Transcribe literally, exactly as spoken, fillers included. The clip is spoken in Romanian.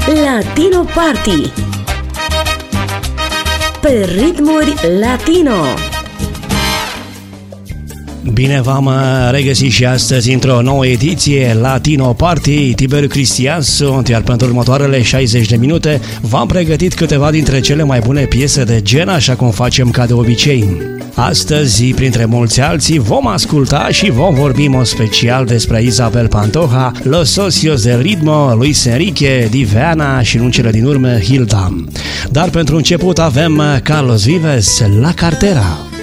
Latino Party pe ritmuri latino. Bine v-am regăsit și astăzi într-o nouă ediție Latino Party. Tiberiu Cristian sunt, iar pentru următoarele șaizeci de minute v-am pregătit câteva dintre cele mai bune piese de gen, așa cum facem ca de obicei. Astăzi, printre mulți alții, vom asculta și vom vorbi în mod special despre Isabel Pantoja, Los Socios del Ritmo, Luis Enrique, Diveana și, în cele din urmă, Hilda. Dar pentru început avem Carlos Vives, La Cartera.